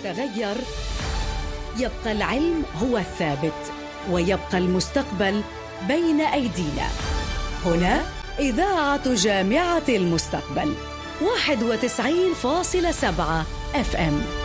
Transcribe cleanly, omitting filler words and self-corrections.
تتغير، يبقى العلم هو الثابت، ويبقى المستقبل بين أيدينا. هنا إذاعة جامعة المستقبل 91.7 FM.